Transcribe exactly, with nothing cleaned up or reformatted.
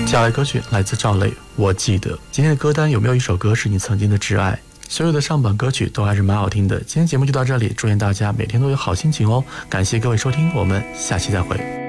接下来歌曲来自赵雷，我记得。今天的歌单有没有一首歌是你曾经的挚爱？所有的上榜歌曲都还是蛮好听的。今天节目就到这里，祝愿大家每天都有好心情哦！感谢各位收听，我们下期再会。